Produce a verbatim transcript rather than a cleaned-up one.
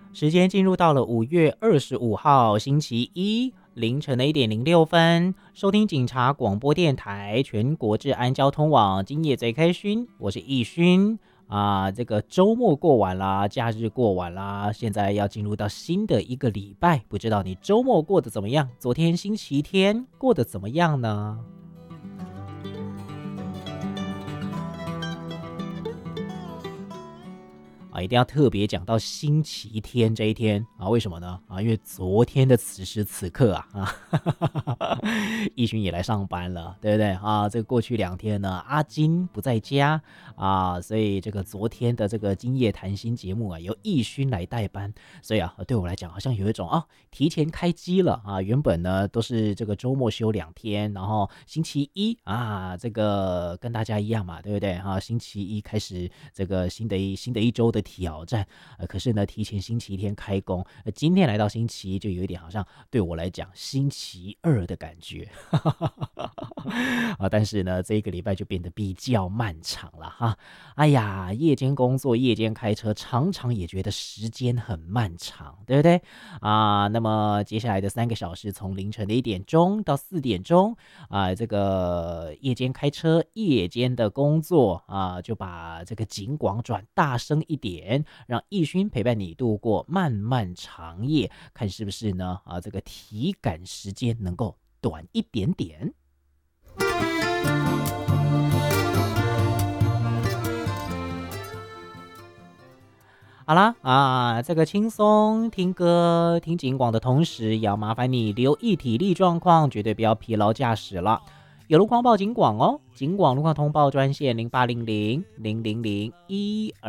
时间进入到了五月二十五号星期一凌晨的一点零六分，收听警察广播电台全国治安交通网，今夜最开勋，我是易勋啊。这个周末过完啦，假日过完啦，现在要进入到新的一个礼拜，不知道你周末过得怎么样？昨天星期天过得怎么样呢？啊，一定要特别讲到星期天这一天啊，为什么呢？啊，因为昨天的此时此刻啊，啊，义勋也来上班了，对不对啊？这个过去两天呢，阿金不在家啊，所以这个昨天的这个今夜谈心节目啊，由义勋来代班，所以啊，对我来讲好像有一种啊，提前开机了啊。原本呢都是这个周末休两天，然后星期一啊，这个跟大家一样嘛，对不对啊？星期一开始这个新的一新的一周的挑战，呃，可是呢，提前星期天开工，呃，今天来到星期一，就有一点好像对我来讲星期二的感觉，啊，但是呢，这一个礼拜就变得比较漫长了哈。哎呀，夜间工作、夜间开车，常常也觉得时间很漫长，对不对啊？那么接下来的三个小时，从凌晨的一点钟到四点钟啊，这个夜间开车、夜间的工作啊，就把这个警广转大声一点，让义勋陪伴你度过漫漫长夜，看是不是呢？啊，这个体感时间能够短一点点。好啦啊，这个轻松听歌、听警广的同时，也要麻烦你留意体力状况，绝对不要疲劳驾驶了。有路况报警广哦，警广路况通报专线零八零零零零零一二。